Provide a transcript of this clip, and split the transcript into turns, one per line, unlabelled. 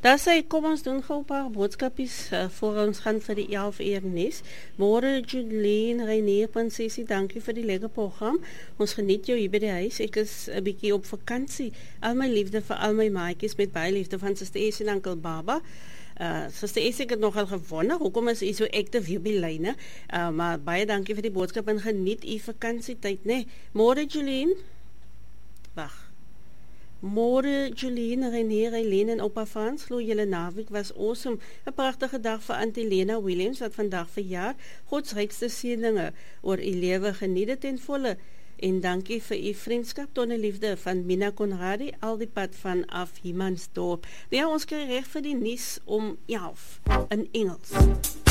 Daar sê, kom ons doen gou 'n paar boodskapies voor ons gaan vir die 11 uur nuus. Môre Jolene Reinier Prinsessie, dankie vir die lekker program. Ons geniet jou hier by die huis. Ek is 'n bietjie op vakansie. Al my liefde vir al my maatjies met baie liefde van Suster Essie en Oom Baba. Suster Essie het nogal gewonder, hoekom is u so aktief hier by lyne? Maar baie dankie vir die boodskap en geniet u vakansietyd, né? Môre Jolene. Wag. Môre Jolene, Reinier, Helene en Oupa Frans, glo julle naweek was awesome. 'n Pragtige dag vir Auntie Lena Williams wat vandag verjaar. Gods rykste seëninge oor u lewe, geniet dit ten volle. En dankie vir u vriendskap tot 'n liefde van Mina Conradi, al die pad van af Humansdorp. Ja, ons kry reg vir die nuus om 11 in Engels.